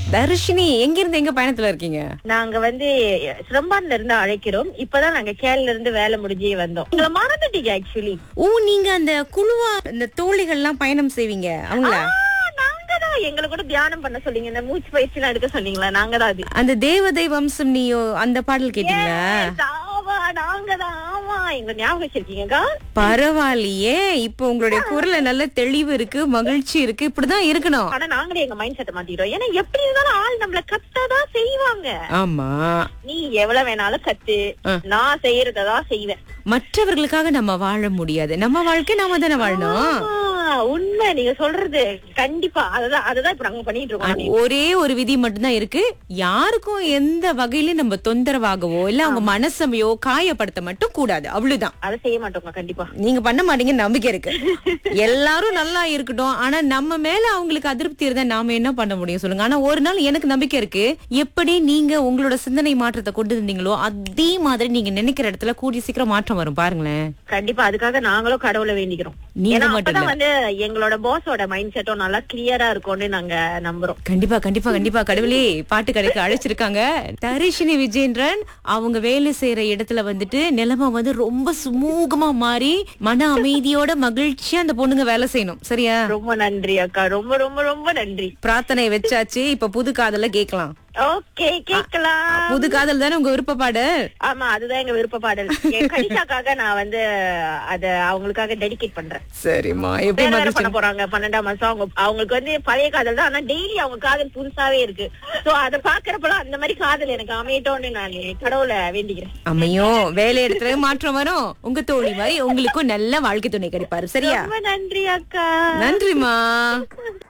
தர்ஷினி எங்க இருந்து எங்க பயணத்துல இருக்கீங்க? நாங்க சிரம்பான்ல இருந்து அழைக்கிறோம். இப்பதான் நாங்க கேரள இருந்து வேலை முடிஞ்சே வந்தோம். உங்களை மறந்துட்டீங்க ஆக்சுவலி. ஓ, நீங்க அந்த குழுவா இந்த தோழிகள் எல்லாம் பயணம் செய்வீங்க அவங்களா? நாங்கதான். எங்களை கூட தியானம் பண்ண சொன்னீங்க, இந்த மூச்சு பயிற்சி எல்லாம் எடுக்க சொன்னீங்களா? நாங்கதான் அது. அந்த தேவதை வம்சம் நீயோ அந்த பாடல் கேட்டீங்களா? நாங்கதான். ஆமா, எங்க ஞாபகம் வச்சிருக்கீங்கக்கா. பரவாயில்லையே, இப்ப உங்களுடைய குரல்ல நல்ல தெளிவு இருக்கு, மகிழ்ச்சி இருக்கு. இப்படிதான் இருக்கணும். ஆனா நாங்களே எங்க மைண்ட் செட்டை மாத்திட்டோம். ஏன்னா எப்படி இருந்தாலும் ஆள் நம்மள கத்தாதான் செய்வாங்க. ஆமா, நீ எவ்வளவு வேணாலும் கத்து, நான் செய்யறதான் செய்வேன். மற்றவர்களுக்காக நம்ம வாழ முடியாது. நம்ம வாழ்க்கை நாம தானே வாழணும். உண்மை, நீங்க சொல்றது கண்டிப்பா. அதுதான் இப்ப நாங்க பண்ணிட்டு இருக்கோம். ஒரே ஒரு விதி மட்டும்தான் இருக்கு. யாருக்கும் எந்த வகையிலும் நம்ம தொந்தரவாகவோ இல்ல அவங்க மனசமையோ காயப்படுத்த மட்டும் கூடாது. அவ்வளவுதான். அதை செய்ய மாட்டோங்க கண்டிப்பா. நீங்க பண்ண மாட்டீங்க நம்பிக்கை இருக்கு. எல்லாரும் நல்லா இருக்கட்டும். ஆனா நம்ம மேல அவங்களுக்கு அதிருப்தி இருந்தா நாம என்ன பண்ண முடியும் சொல்லுங்க. ஆனா ஒரு நாள் எனக்கு நம்பிக்கை இருக்கு, எப்படி நீங்க உங்களோட சிந்தனை மாற்றத்தை கொண்டு இருந்தீங்களோ அதே மாதிரி நீங்க நினைக்கிற இடத்துல கூடிய சீக்கிரம் மாற்றம் வரும். பாருங்களேன். கண்டிப்பா. அதுக்காக நாங்களும் கடவுளை வேண்டிக்கிறோம். நீங்க மட்டும் எங்களோட பாஸோட மைண்ட் செட்டும் நல்லா கிளியரா இருக்கும்னு நாங்க நம்புறோம். கண்டிப்பா கண்டிப்பா கண்டிப்பா. கடவுளே, பாட்டு கடைக்கு அழைச்சிருக்காங்க தரிஷினி விஜேந்திரன். அவங்க வேலை செய்யற இடத்துல நிலைமை ரொம்ப சுமூகமா மாறி மன அமைதியோட மகிழ்ச்சியா அந்த பொண்ணுங்க வேலை செய்யணும். சரியா? ரொம்ப நன்றி அக்கா. ரொம்ப ரொம்ப ரொம்ப நன்றி. பிரார்த்தனை வச்சாச்சு. இப்ப புது காதல கேட்கலாம். ஓகே, கேட்கலாம். புது காதல் தானே உங்க விருப்ப பாடல்? ஆமா, அதுதான் எங்க விருப்ப பாடல். கனிஷாக்காக நான் அத அவங்களுக்காக டெடிகேட் பண்றேன். சரிம்மா. எப்படி பண்ண போறாங்க 12ஆம் மாசம். அவங்களுக்கு பழைய காதல் தான். ஆனா டெய்லி அவங்க காதல் புதுசாவே இருக்கு. சோ அத பாக்குறப்பலாம் அந்த மாதிரி காதல் எனக்கு அமையட்டோன்னு நான் கடவுளை வேண்டிக்கிறேன். அமையும். வேலை இடத்துல மாற்றம் வரும். உங்க தோழி மாதிரி உங்களுக்கும் நல்ல வாழ்க்கை துணை கிடைப்பாரு. சரியா? ரொம்ப நன்றி அக்கா. நன்றிமா.